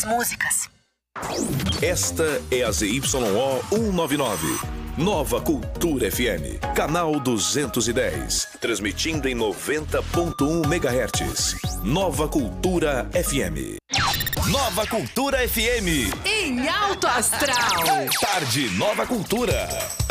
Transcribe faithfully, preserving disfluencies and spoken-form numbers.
músicas. Esta é a Z Y O cento e noventa e nove. Nova Cultura F M. Canal duzentos e dez. Transmitindo em noventa ponto um megahertz. Nova Cultura F M. Nova Cultura F M. Em alto astral. Tarde Nova Cultura.